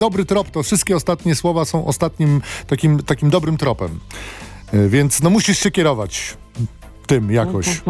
dobry trop, to wszystkie ostatnie słowa są ostatnim takim dobrym tropem. Więc no musisz się kierować tym jakoś.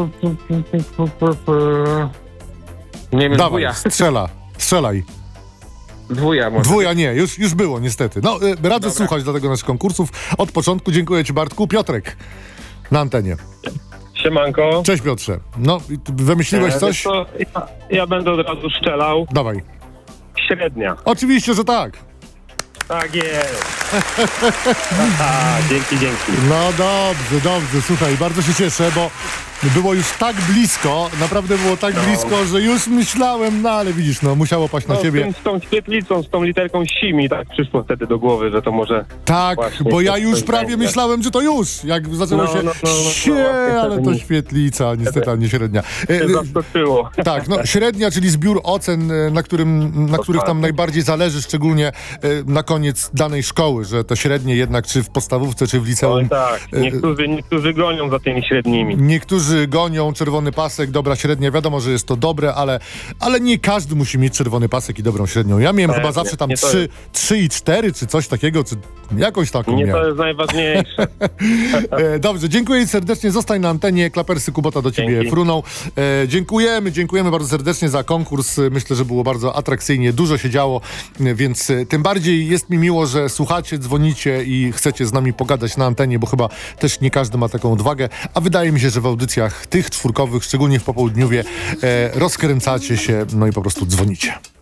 Nie wiem, Dawaj, strzelaj. Dwuja może. Dwuja nie, już było niestety. No, radzę słuchać dlatego naszych konkursów. Od początku dziękuję ci, Bartku. Piotrek na antenie. Siemanko. Cześć, Piotrze. No, wymyśliłeś coś? Wiesz co, ja będę od razu strzelał. Dawaj. Średnia. Oczywiście, że tak. Tak jest. Aha, dzięki. No dobrze, słuchaj, bardzo się cieszę, bo było już tak blisko, naprawdę było tak blisko, że już myślałem, no ale widzisz, no musiało paść na ciebie. Z tą świetlicą, z tą literką si mi tak przyszło wtedy do głowy, że to może... Tak, właśnie bo ja coś już prawie będzie. myślałem, że to już, jak zaczęło się ale to świetlica, niestety, a nie średnia. Się zaskoczyło. Tak, no średnia, czyli zbiór ocen, na których tam najbardziej zależy, szczególnie na koniec danej szkoły, że to średnie jednak, czy w podstawówce, czy w liceum. Oj tak, niektórzy gonią za tymi średnimi. Niektórzy gonią czerwony pasek, dobra średnia, wiadomo, że jest to dobre, ale nie każdy musi mieć czerwony pasek i dobrą średnią. Ja miałem chyba zawsze tam 3,4 czy coś takiego, czy jakoś taką Nie, miałem. to jest najważniejsze. Dobrze, dziękuję serdecznie, zostań na antenie, Klapersy Kubota do ciebie fruną. Dziękujemy bardzo serdecznie za konkurs, myślę, że było bardzo atrakcyjnie, dużo się działo, więc tym bardziej jest mi miło, że słuchacie, dzwonicie i chcecie z nami pogadać na antenie, bo chyba też nie każdy ma taką odwagę, a wydaje mi się, że w audycjach tych czwórkowych, szczególnie w popołudniowie, rozkręcacie się, no i po prostu dzwonicie.